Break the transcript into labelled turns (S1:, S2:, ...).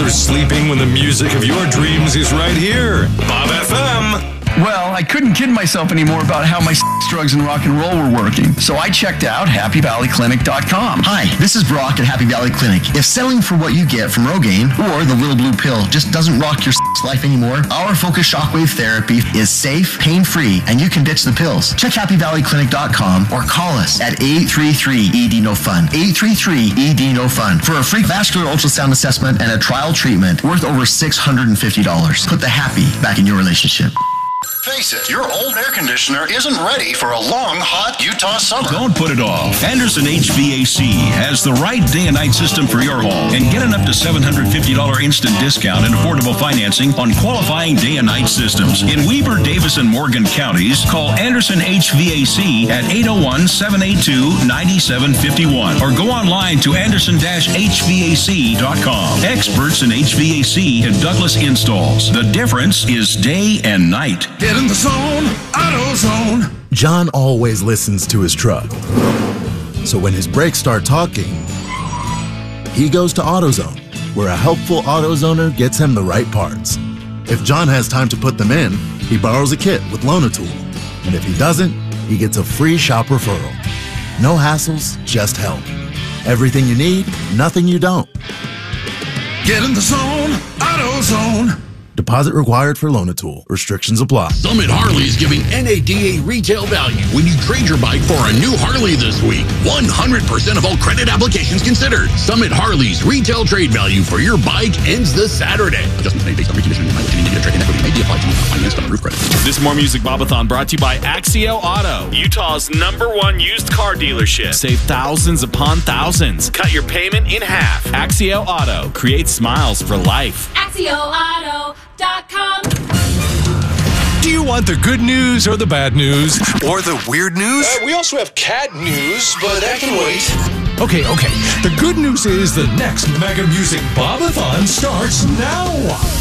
S1: are sleeping when the music of your dreams is right here. Bob FM.
S2: Well, I couldn't kid myself anymore about how my drugs and rock and roll were working, so I checked out HappyValleyClinic.com.
S3: Hi, this is Brock at Happy Valley Clinic. If settling for what you get from Rogaine or the little blue pill just doesn't rock your life anymore, our Focus Shockwave Therapy is safe, pain-free, and you can ditch the pills. Check HappyValleyClinic.com or call us at 833-ED-NO-FUN. 833-ED-NO-FUN for a free vascular ultrasound assessment and a trial treatment worth over $650. Put the happy back in your relationship.
S4: Face it, your old air conditioner isn't ready for a long, hot Utah summer.
S5: Don't put it off. Anderson HVAC has the right day and night system for your home. And get an up to $750 instant discount and affordable financing on qualifying day and night systems. In Weber, Davis, and Morgan counties, call Anderson HVAC at 801-782-9751 or go online to anderson-hvac.com. Experts in HVAC and Douglas installs. The difference is day and night.
S6: Get in the zone, AutoZone.
S7: John always listens to his truck. So when his brakes start talking, he goes to AutoZone, where a helpful AutoZoner gets him the right parts. If John has time to put them in, he borrows a kit with Loan-A-Tool. And if he doesn't, he gets a free shop referral. No hassles, just help. Everything you need, nothing you don't.
S6: Get in the zone, AutoZone.
S7: Deposit required for Loan-A-Tool. Restrictions apply.
S8: Summit Harley is giving NADA retail value when you trade your bike for a new Harley this week. 100% of all credit applications considered. Summit Harley's retail trade value for your bike ends this Saturday. Adjustments made based on reconditioning and mileage and indicative trade-in equity may be applied to new financed on roof credit.
S9: This More Music Bobathon brought to you by Axio Auto, Utah's #1 used car dealership. Save thousands upon thousands. Cut your payment in half. Axio Auto creates smiles for life.
S10: AxioAuto.com.
S1: Do you want the good news or the bad news? Or the weird news?
S6: We also have cat news, but that can wait.
S1: Okay. The good news is the next Mega Music Bobathon starts now.